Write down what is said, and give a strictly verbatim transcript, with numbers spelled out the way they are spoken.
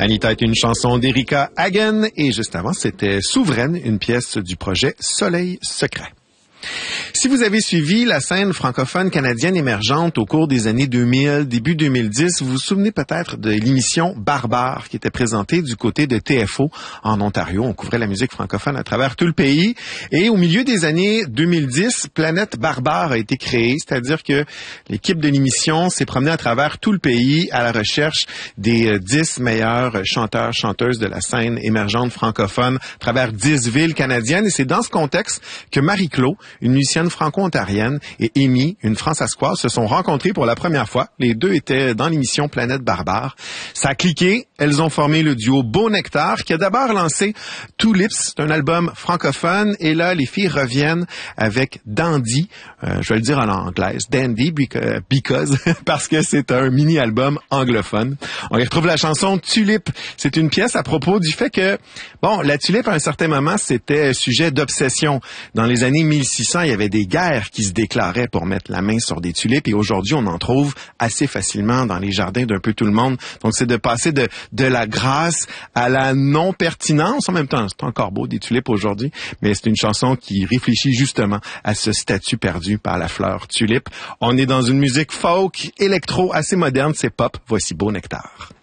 Anita est une chanson d'Erika Hagen et juste avant, c'était Souveraine, une pièce du projet Soleil Secret. Si vous avez suivi la scène francophone canadienne émergente au cours des années deux mille, début deux mille dix, vous vous souvenez peut-être de l'émission Barbare qui était présentée du côté de T F O en Ontario. On couvrait la musique francophone à travers tout le pays. Et au milieu des années deux mille dix, Planète Barbare a été créée, c'est-à-dire que l'équipe de l'émission s'est promenée à travers tout le pays à la recherche des dix meilleurs chanteurs, chanteuses de la scène émergente francophone à travers dix villes canadiennes. Et c'est dans ce contexte que Marie-Claude, une musicienne franco-ontarienne, et Amy, une franc-asquoise, se sont rencontrées pour la première fois. Les deux étaient dans l'émission Planète Barbare. Ça a cliqué. Elles ont formé le duo Beau Nectar, qui a d'abord lancé Tulips, c'est un album francophone. Et là, les filles reviennent avec Dandy, euh, je vais le dire en anglaise, Dandy, because, parce que c'est un mini-album anglophone. On y retrouve la chanson Tulip. C'est une pièce à propos du fait que, bon, la tulipe, à un certain moment, c'était sujet d'obsession. Dans les années mille six cents, il y avait des guerres qui se déclaraient pour mettre la main sur des tulipes et aujourd'hui, on en trouve assez facilement dans les jardins d'un peu tout le monde. Donc, c'est de passer de, de la grâce à la non-pertinence. En même temps, c'est encore beau des tulipes aujourd'hui, mais c'est une chanson qui réfléchit justement à ce statut perdu par la fleur tulipe. On est dans une musique folk, électro, assez moderne, c'est pop. Voici Beau Nectar.